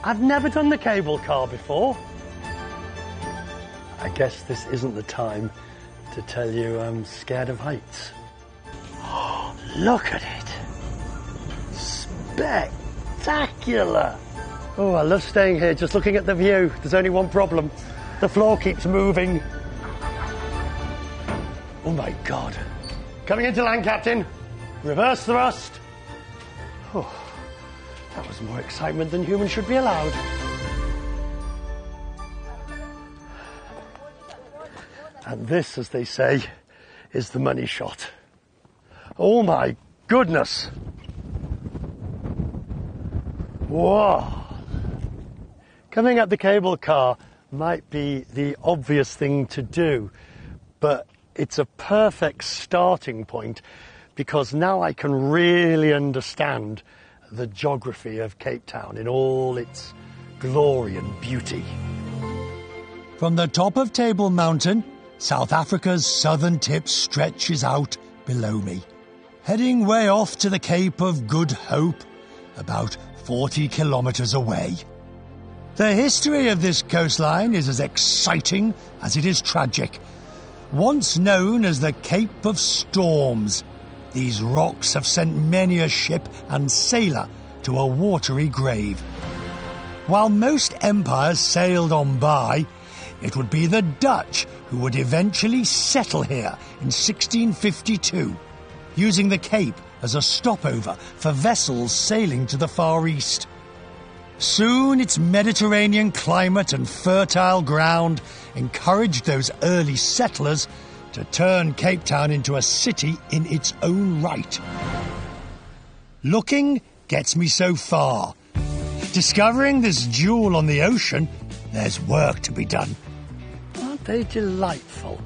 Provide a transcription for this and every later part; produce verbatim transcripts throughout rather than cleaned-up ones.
I've never done the cable car before. I guess this isn't the time to tell you I'm scared of heights. Oh, look at it. Spectacular. Oh, I love staying here just looking at the view. There's only one problem. The floor keeps moving. Oh my God. Coming into land, Captain. Reverse thrust. Oh, that was more excitement than humans should be allowed. And this, as they say, is the money shot. Oh my goodness. Whoa. Coming up the cable car might be the obvious thing to do, but it's a perfect starting point because now I can really understand the geography of Cape Town in all its glory and beauty. From the top of Table Mountain, South Africa's southern tip stretches out below me, heading way off to the Cape of Good Hope, about forty kilometres away. The history of this coastline is as exciting as it is tragic. Once known as the Cape of Storms, these rocks have sent many a ship and sailor to a watery grave. While most empires sailed on by, it would be the Dutch who would eventually settle here in sixteen fifty-two, using the Cape as a stopover for vessels sailing to the Far East. Soon its Mediterranean climate and fertile ground encouraged those early settlers to turn Cape Town into a city in its own right. Looking gets me so far. Discovering this jewel on the ocean, there's work to be done. Aren't they delightful?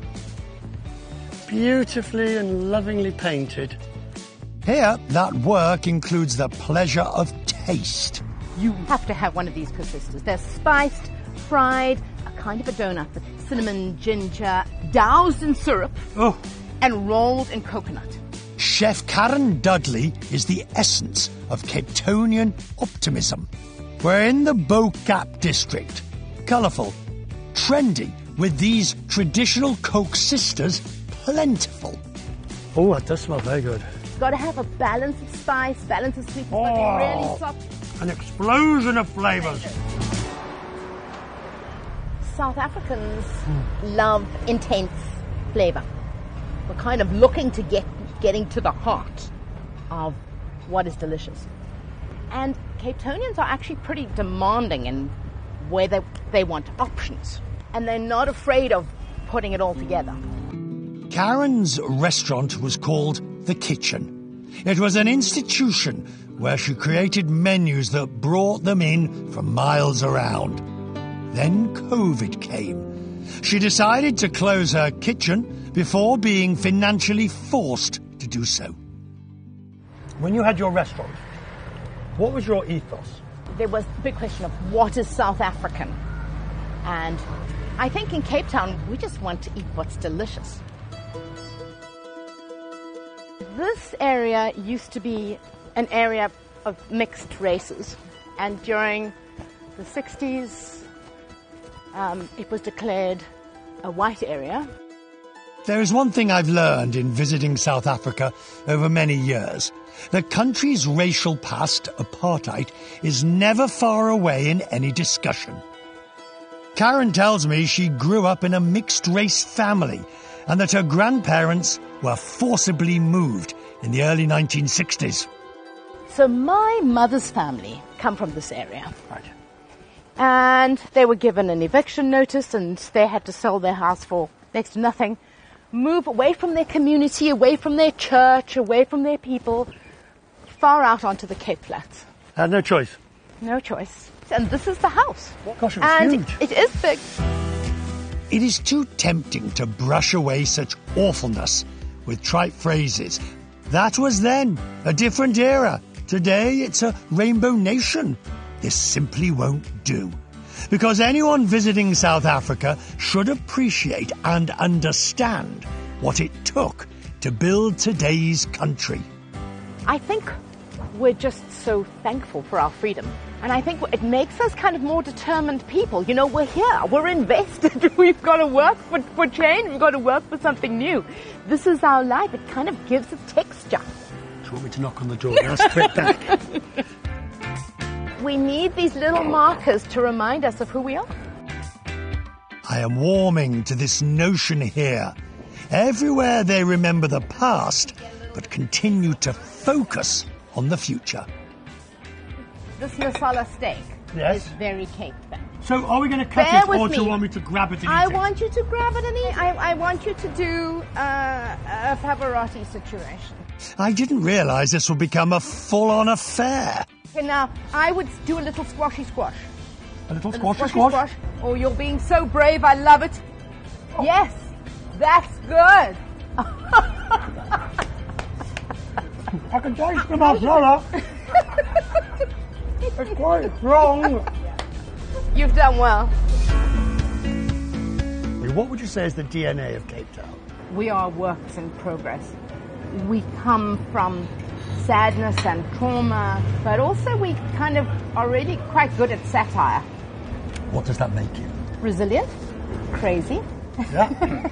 Beautifully and lovingly painted. Here, that work includes the pleasure of taste. You have to have one of these persisters. They're spiced, fried, a kind of a donut with cinnamon, ginger, doused in syrup, oh. and rolled in coconut. Chef Karen Dudley is the essence of Capetonian optimism. We're in the Bo Gap district. Colourful, trendy, with these traditional Coke sisters plentiful. Oh, that does smell very good. It's got to have a balance of spice, balance of sweetness, oh, but really soft. An explosion of flavours. South Africans mm. love intense flavour. We're kind of looking to get getting to the heart of what is delicious. And Capetonians are actually pretty demanding in where they, they want options. And they're not afraid of putting it all together. Karen's restaurant was called The Kitchen. It was an institution where she created menus that brought them in from miles around. Then COVID came. She decided to close her kitchen before being financially forced to do so. When you had your restaurant, what was your ethos? There was the big question of what is South African? And I think in Cape Town, we just want to eat what's delicious. This area used to be an area of mixed races, and during the sixties, um, it was declared a white area. There is one thing I've learned in visiting South Africa over many years. The country's racial past, apartheid, is never far away in any discussion. Karen tells me she grew up in a mixed-race family and that her grandparents were forcibly moved in the early nineteen sixties. So my mother's family come from this area. Right. And they were given an eviction notice and they had to sell their house for next to nothing, move away from their community, away from their church, away from their people, far out onto the Cape Flats. Had no choice. No choice. And this is the house. Gosh, it was and huge. It is big. It is too tempting to brush away such awfulness with trite phrases. That was then, a different era. Today, it's a rainbow nation. This simply won't do. Because anyone visiting South Africa should appreciate and understand what it took to build today's country. I think we're just so thankful for our freedom. And I think it makes us kind of more determined people. You know, we're here, we're invested, we've got to work for, for change, we've got to work for something new. This is our life, it kind of gives it texture. Do you want me to knock on the door? I'll sprint back. We need these little markers to remind us of who we are. I am warming to this notion here. Everywhere they remember the past, but continue to focus on the future. This masala steak Yes. is very Cape Town. So are we going to cut Bear it, with or do you me. want me to grab it and I eat it? want you to grab it and eat. I, I want you to do uh, a Pavarotti situation. I didn't realise this would become a full-on affair. Okay, now, I would do a little squashy squash. A little A little squashy squashy squash? Oh, you're being so brave. I love it. Yes, that's good. I can taste the masala. It's quite strong. You've done well. What would you say is the D N A of Cape Town? We are works in progress. We come from sadness and trauma, but also we kind of are really quite good at satire. What does that make you? Resilient, crazy. Yeah.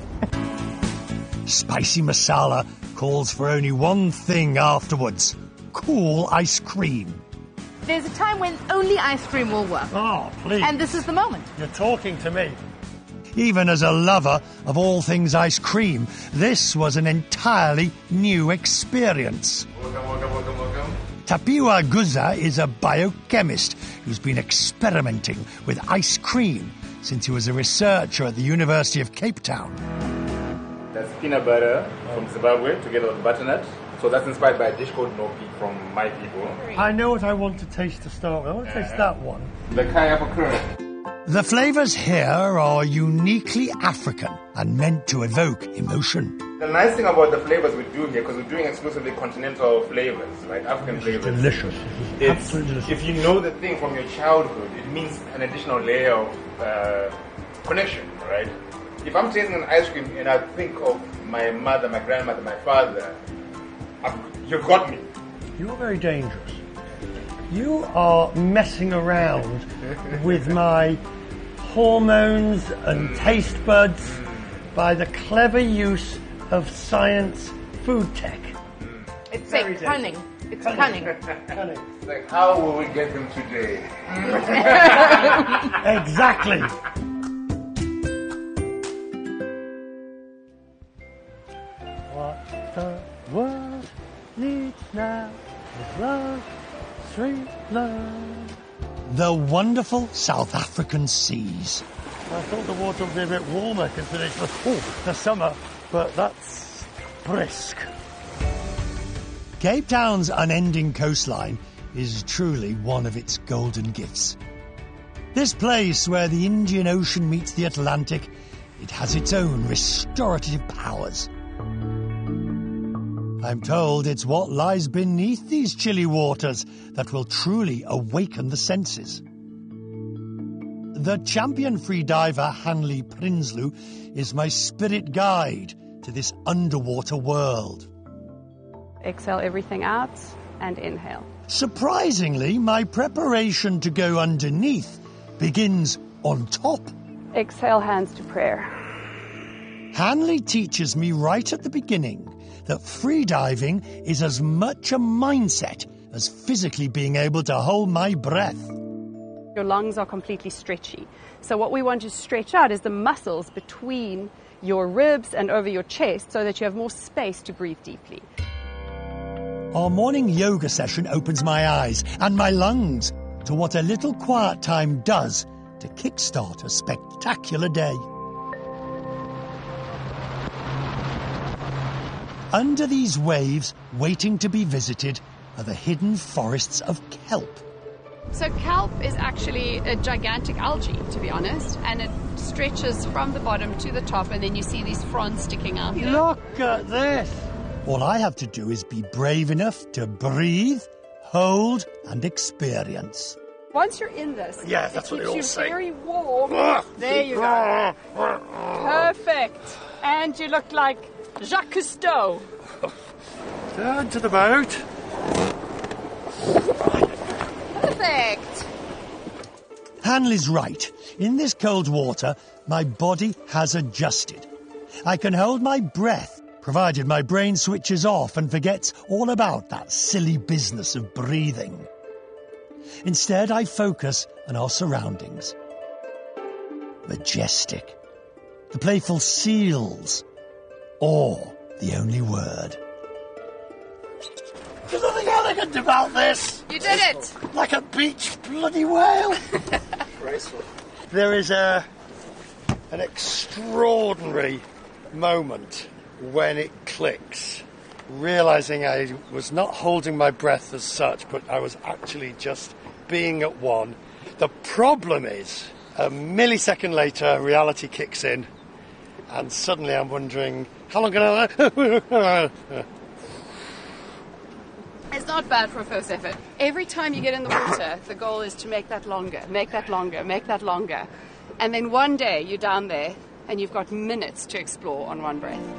Spicy masala calls for only one thing afterwards. Cool ice cream. There's a time when only ice cream will work. Oh, please. And this is the moment. You're talking to me. Even as a lover of all things ice cream, this was an entirely new experience. Welcome, welcome, welcome, welcome. Tapiwa Guza is a biochemist who's been experimenting with ice cream since he was a researcher at the University of Cape Town. That's peanut butter from Zimbabwe together with butternut. So that's inspired by a dish called Nopi from my people. I know what I want to taste to start with. I want to taste that one. The Kai apple curd. The flavours here are uniquely African and meant to evoke emotion. The nice thing about the flavors we do here, because we're doing exclusively continental flavors, right? African flavors. Delicious. It's, Absolutely delicious. if you know the thing from your childhood, it means an additional layer of uh, connection, right? If I'm tasting an ice cream and I think of my mother, my grandmother, my father, I've, you've got me. You're very dangerous. You are messing around with my hormones and taste buds by the clever use of science food tech. It's like cunning. It's cunning. Cunning. Like, how will we get them today? Exactly. What the world needs now is love, sweet love. The wonderful South African seas. I thought the water would be a bit warmer considering it's the, ooh, the summer, but that's brisk. Cape Town's unending coastline is truly one of its golden gifts. This place where the Indian Ocean meets the Atlantic, it has its own restorative powers. I'm told it's what lies beneath these chilly waters that will truly awaken the senses. The champion freediver Hanley Prinsloo is my spirit guide to this underwater world. Exhale everything out and inhale. Surprisingly, my preparation to go underneath begins on top. Exhale, hands to prayer. Hanley teaches me right at the beginning that freediving is as much a mindset as physically being able to hold my breath. Your lungs are completely stretchy. So what we want to stretch out is the muscles between your ribs and over your chest so that you have more space to breathe deeply. Our morning yoga session opens my eyes and my lungs to what a little quiet time does to kickstart a spectacular day. Under these waves, waiting to be visited, are the hidden forests of kelp. So kelp is actually a gigantic algae, to be honest, and it stretches from the bottom to the top, and then you see these fronds sticking out. Look at this. All I have to do is be brave enough to breathe, hold, and experience. Once you're in this, Yeah, that's it what they keeps all you say. very warm. There you go. Perfect. And you look like Jacques Cousteau. Turn to the boat. Perfect. Hanley's right. In this cold water, my body has adjusted. I can hold my breath, provided my brain switches off and forgets all about that silly business of breathing. Instead, I focus on our surroundings. Majestic. The playful seals. Awe, the only word. There's nothing elegant about this. You did it. Like a beach bloody whale. Graceful. There is a an extraordinary moment when it clicks, realizing I was not holding my breath as such, but I was actually just being at one. The problem is, a millisecond later, reality kicks in, and suddenly I'm wondering, how long can I... It's not bad for a first effort. Every time you get in the water, the goal is to make that longer, make that longer, make that longer. And then one day you're down there and you've got minutes to explore on one breath.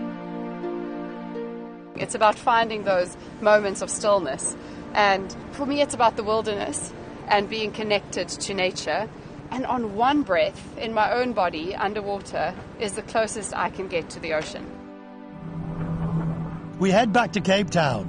It's about finding those moments of stillness. And for me, it's about the wilderness and being connected to nature. And on one breath, in my own body, underwater, is the closest I can get to the ocean. We head back to Cape Town.